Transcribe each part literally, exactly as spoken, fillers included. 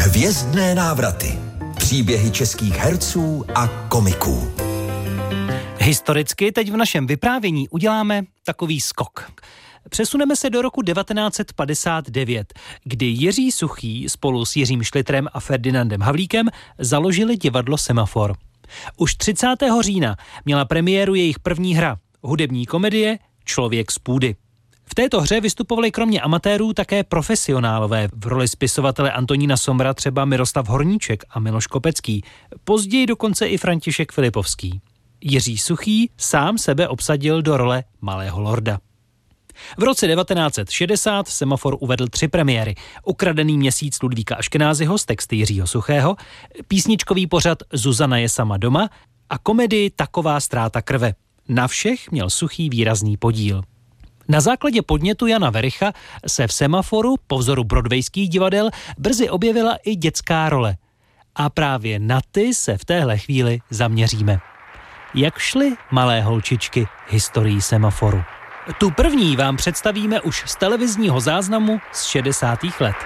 Hvězdné návraty. Příběhy českých herců a komiků. Historicky teď v našem vyprávění uděláme takový skok. Přesuneme se do roku devatenáct set padesát devět, kdy Jiří Suchý spolu s Jiřím Šlitrem a Ferdinandem Havlíkem založili divadlo Semafor. Už třicátého října měla premiéru jejich první hra, hudební komedie Člověk z půdy. V této hře vystupovali kromě amatérů také profesionálové, v roli spisovatele Antonína Somra třeba Miroslav Horníček a Miloš Kopecký, později dokonce i František Filipovský. Jiří Suchý sám sebe obsadil do role malého lorda. V roce devatenáct set šedesát Semafor uvedl tři premiéry. Ukradený měsíc Ludvíka Aškenázyho z texty Jiřího Suchého, písničkový pořad Zuzana je sama doma a komedii Taková ztráta krve. Na všech měl Suchý výrazný podíl. Na základě podnětu Jana Vericha se v Semaforu po vzoru broadwayských divadel brzy objevila i dětská role. A právě na ty se v téhle chvíli zaměříme. Jak šly malé holčičky historií Semaforu? Tu první vám představíme už z televizního záznamu z šedesátých let.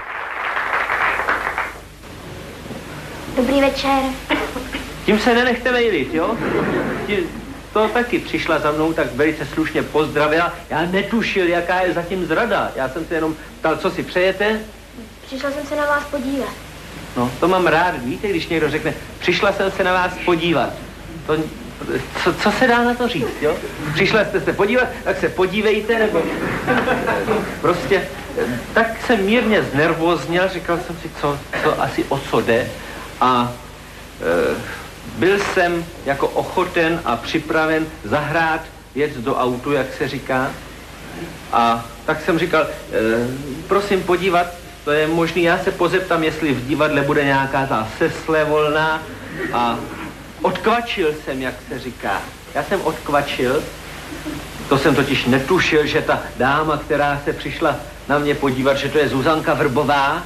Dobrý večer. Tím se nenechte mejlit, jo? Tím, to taky přišla za mnou, tak velice slušně pozdravila. Já netušil, jaká je zatím zrada. Já jsem se jenom ptal, co si přejete? Přišla jsem se na vás podívat. No, to mám rád, víte, když někdo řekne, přišla jsem se na vás podívat. To, co, co se dá na to říct, jo? Přišla jste se podívat, tak se podívejte, nebo... Prostě, tak jsem mírně znervózněl, říkal jsem si, co, co asi o co jde. A e, byl jsem jako ochoten a připraven zahrát, jet do autu, jak se říká. A tak jsem říkal, e, prosím podívat, to je možný, já se pozeptám, jestli v divadle bude nějaká ta sesle volná. A odkvačil jsem, jak se říká. Já jsem odkvačil, to jsem totiž netušil, že ta dáma, která se přišla na mě podívat, že to je Zuzanka Vrbová.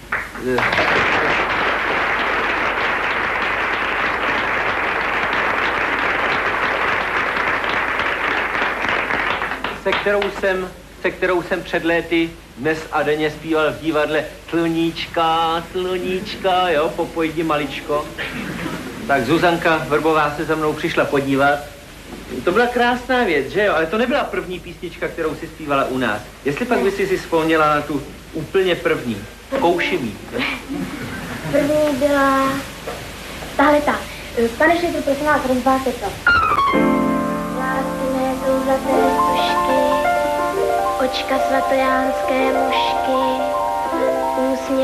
Se kterou jsem, se kterou jsem před léty dnes a denně zpíval v divadle Sluníčka, sluníčka, jo, popojdi maličko. Tak Zuzanka Vrbová se za mnou přišla podívat. To byla krásná věc, že jo? Ale to nebyla první písnička, kterou si zpívala u nás. Jestli pak by si si vzpomněla na tu úplně první, koušivý. První byla tahle ta. Pane Šlitr, prosím vás, rozbáte to. Lásky mé jsou zlaté stužky, očka svatojánské mužky.